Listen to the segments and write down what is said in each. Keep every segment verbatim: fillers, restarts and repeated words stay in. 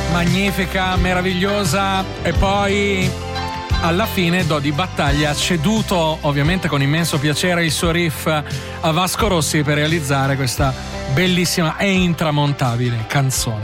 Magnifica, meravigliosa. E poi alla fine Dodi Battaglia ha ceduto, ovviamente con immenso piacere, il suo riff a Vasco Rossi per realizzare questa bellissima e intramontabile canzone.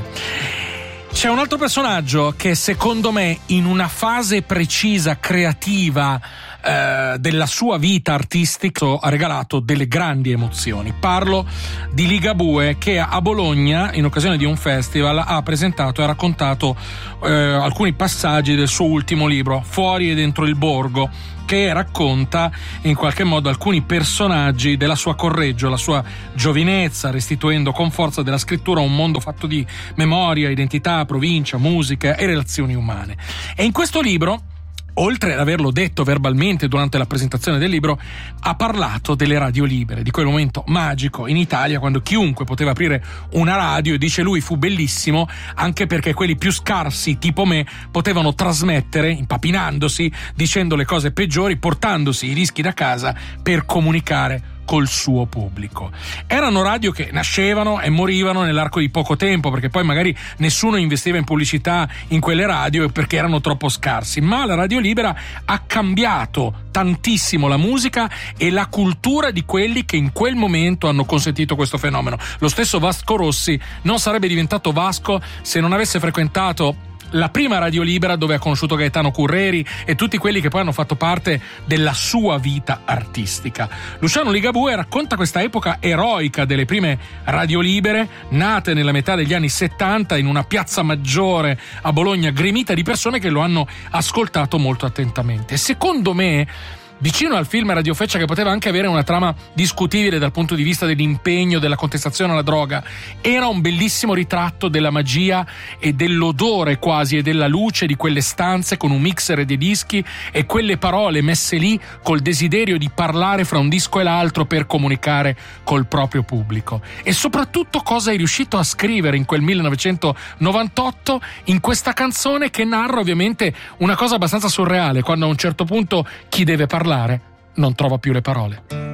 C'è un altro personaggio che secondo me in una fase precisa, creativa eh, della sua vita artistica ha regalato delle grandi emozioni. Parlo di Ligabue, che a Bologna, in occasione di un festival, ha presentato e raccontato eh, alcuni passaggi del suo ultimo libro, Fuori e dentro il borgo, che racconta in qualche modo alcuni personaggi della sua Correggio, la sua giovinezza, restituendo con forza della scrittura un mondo fatto di memoria, identità, provincia, musica e relazioni umane. E in questo libro, oltre ad averlo detto verbalmente durante la presentazione del libro, ha parlato delle radio libere, di quel momento magico in Italia quando chiunque poteva aprire una radio, e dice lui fu bellissimo anche perché quelli più scarsi, tipo me, potevano trasmettere, impapinandosi, dicendo le cose peggiori, portandosi i rischi da casa per comunicare col suo pubblico. Erano radio che nascevano e morivano nell'arco di poco tempo, perché poi magari nessuno investiva in pubblicità in quelle radio perché erano troppo scarsi, ma la radio libera ha cambiato tantissimo la musica e la cultura di quelli che in quel momento hanno consentito questo fenomeno. Lo stesso Vasco Rossi non sarebbe diventato Vasco se non avesse frequentato la prima radio libera, dove ha conosciuto Gaetano Curreri e tutti quelli che poi hanno fatto parte della sua vita artistica. Luciano Ligabue racconta questa epoca eroica delle prime radio libere, nate nella metà degli anni settanta in una piazza maggiore a Bologna, gremita di persone che lo hanno ascoltato molto attentamente. Secondo me, vicino al film Radiofeccia, che poteva anche avere una trama discutibile dal punto di vista dell'impegno, della contestazione alla droga, era un bellissimo ritratto della magia e dell'odore quasi e della luce di quelle stanze con un mixer e dei dischi e quelle parole messe lì col desiderio di parlare fra un disco e l'altro per comunicare col proprio pubblico. E soprattutto cosa è riuscito a scrivere in quel millenovecentonovantotto in questa canzone, che narra ovviamente una cosa abbastanza surreale, quando a un certo punto chi deve parlare non trova più le parole.